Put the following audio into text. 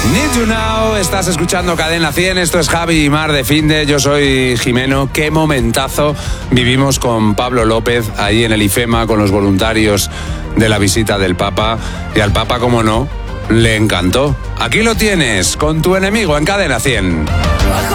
Need You Now, estás escuchando Cadena 100, esto es Javi y Mar de Finde, yo soy Jimeno. Qué momentazo vivimos con Pablo López ahí en el IFEMA con los voluntarios de la visita del Papa, y al Papa, como no, le encantó. Aquí lo tienes, con tu enemigo en Cadena 100.